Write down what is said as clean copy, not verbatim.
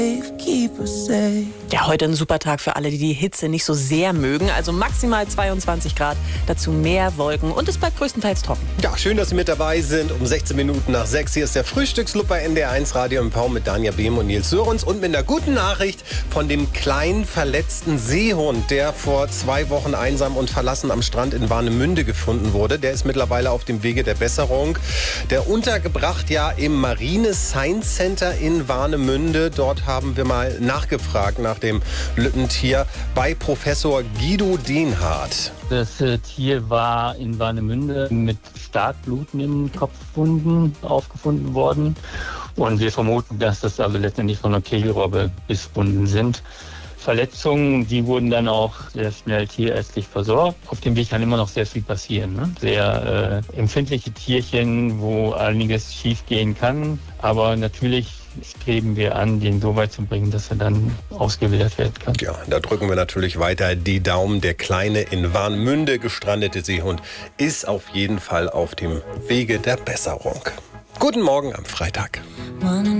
Ja, heute ein super Tag für alle, die die Hitze nicht so sehr mögen. Also maximal 22 Grad, dazu mehr Wolken und es bleibt größtenteils trocken. Ja, schön, dass Sie mit dabei sind. Um 16 Minuten nach 6 hier ist der Frühstücksclub bei NDR1 Radio MV mit Danja Behm und Nils Sörens und mit einer guten Nachricht von dem kleinen verletzten Seehund, der vor 2 Wochen einsam und verlassen am Strand in Warnemünde gefunden wurde. Der ist mittlerweile auf dem Wege der Besserung. Der untergebracht ja im Marine Science Center in Warnemünde. Dort haben wir mal nachgefragt nach dem Lückentier bei Professor Guido Dehnhardt. Das Tier war in Warnemünde mit Starkbluten in Kopfwunden aufgefunden worden. Und wir vermuten, dass das also letztendlich von einer Kegelrobbe Bisswunden sind. Verletzungen, die wurden dann auch sehr schnell tierärztlich versorgt. Auf dem Weg kann immer noch sehr viel passieren. Ne? Sehr empfindliche Tierchen, wo einiges schief gehen kann. Aber natürlich streben wir an, den so weit zu bringen, dass er dann ausgewildert werden kann. Ja, da drücken wir natürlich weiter die Daumen. Der kleine in Warnemünde gestrandete Seehund ist auf jeden Fall auf dem Wege der Besserung. Guten Morgen am Freitag.